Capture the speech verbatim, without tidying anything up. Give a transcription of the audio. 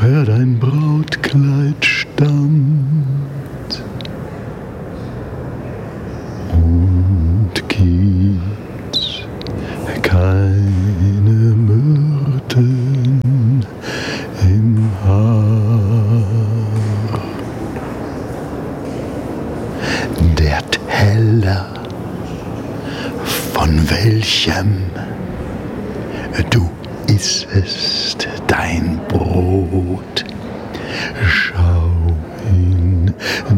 wer dein Brautkleid stammt, und gibt's keine Myrten im Haar. Der Teller, von welchem du issest dein Brot, schau ihn